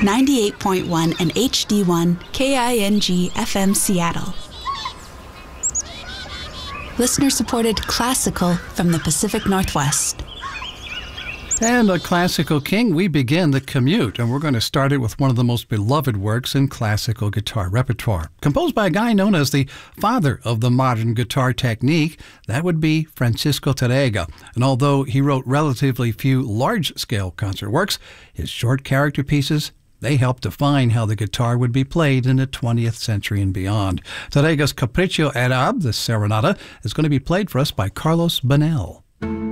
98.1 and HD1 KING FM Seattle. Listener-supported classical from the Pacific Northwest. And a classical king, we begin The Commute, and we're going to start it with one of the most beloved works in classical guitar repertoire. Composed by a guy known as the father of the modern guitar technique, that would be Francisco Tárrega. And although he wrote relatively few large-scale concert works, his short character pieces, they helped define how the guitar would be played in the 20th century and beyond. Tárrega's Capricho Árabe, the Serenata, is going to be played for us by Carlos Banel.